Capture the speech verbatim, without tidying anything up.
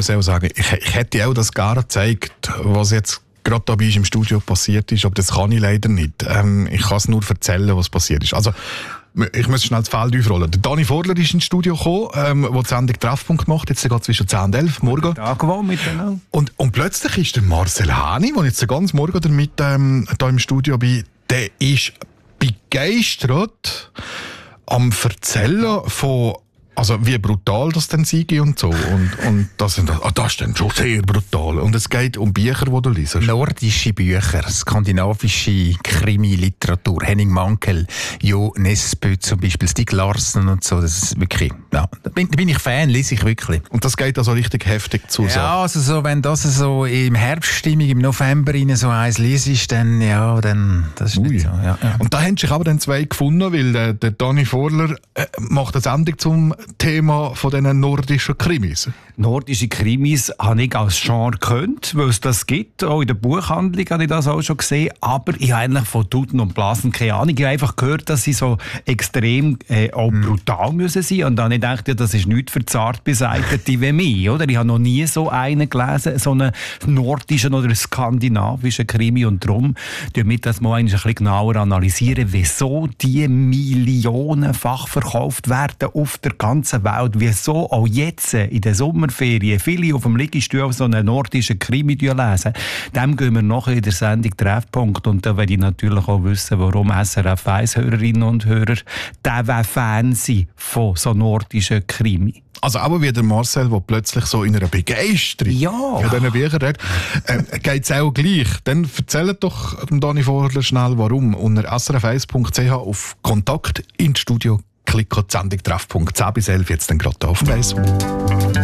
muss auch sagen, ich, ich hätte auch das gerne gezeigt, was jetzt gerade da bei uns im Studio passiert ist, aber das kann ich leider nicht. Ähm, ich kann es nur erzählen, was passiert ist. Also, ich muss schnell das Feld aufrollen. Der Dani Vorler ist ins Studio gekommen, ähm, wo die Sendung Treffpunkt macht. Jetzt geht es zwischen zehn und elf morgen. Tag miteinander. Und, und plötzlich ist der Marcel Häni, der jetzt den ganzen Morgen damit ähm, da im Studio bin, der ist begeistert am Erzählen von, also wie brutal das dann sei und so. Und, und das, ah, das ist dann schon sehr brutal. Und es geht um Bücher, die du liest. Nordische Bücher, skandinavische Krimi-Literatur, Henning Mankell, Jo Nesbø zum Beispiel, Stieg Larsson und so. Das ist wirklich, ja, da bin, da bin ich Fan, lese ich wirklich. Und das geht also richtig heftig zu. Ja, also so, wenn das so im Herbststimmung, im November rein so eins liest, dann, ja, dann, das ist Ui. nicht so. Ja, ja. Und da haben sich aber dann zwei gefunden, weil der, der Dani Vorler äh, macht eine Sendung zum Thema von diesen nordischen Krimis. Nordische Krimis habe ich als Genre gekannt, weil es das gibt. Auch in der Buchhandlung habe ich das auch schon gesehen. Aber ich habe eigentlich von Tuten und Blasen keine Ahnung. Ich habe einfach gehört, dass sie so extrem äh, auch brutal müssen sein. Und dann habe ich gedacht, ja, das ist nichts für zart Beseitete wie mich. Oder? Ich habe noch nie so einen gelesen, so einen nordischen oder skandinavischen Krimi. Und darum tun wir das mal ein bisschen genauer analysieren, wieso die millionenfach verkauft werden auf der ganzen Welt. Wieso auch jetzt in der Sommerferien viele auf dem Liegestuhl so einen nordischen Krimi lesen. Dem gehen wir nachher in der Sendung Treffpunkt. Und da werde ich natürlich auch wissen, warum S R F eins Hörerinnen und Hörer der Fan sind von so nordischen Krimi. Also aber wie der Marcel, der plötzlich so in einer Begeisterung Ja. von diesen Büchern redet, äh, geht es auch gleich. Dann erzählt doch dem Dani Vorler schnell, warum. Unter s r f eins punkt c h auf Kontakt ins Studio klicken, die Sendung Treffpunkt zehn bis elf, jetzt dann gerade auf dem Eis.